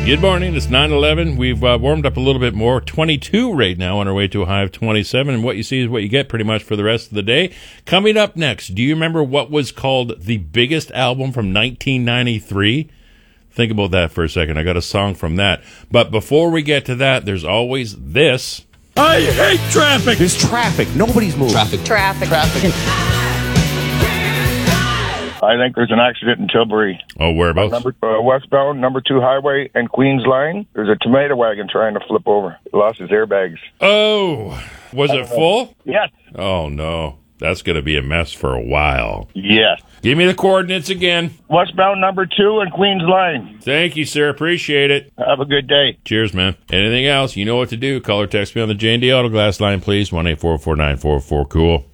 Good morning. It's 9:11. We've warmed up a little bit more. 22 right now on our way to a high of 27. And what you see is what you get pretty much for the rest of the day. Coming up next, do you remember what was called the biggest album from 1993? Think about that for a second. I got a song from that. But before we get to that, there's always this. I hate traffic. There's traffic. Nobody's moving. Traffic. I think there's an accident in Tilbury. Oh, whereabouts? Westbound, number 2 highway and Queens Line. There's a tomato wagon trying to flip over. It lost its airbags. Oh, was it full? Yes. Oh, no. That's going to be a mess for a while. Yes. Give me the coordinates again. Westbound, number 2 and Queens Line. Thank you, sir. Appreciate it. Have a good day. Cheers, man. Anything else, you know what to do. Call or text me on the J&D Autoglass line, please. 1-844-944-COOL.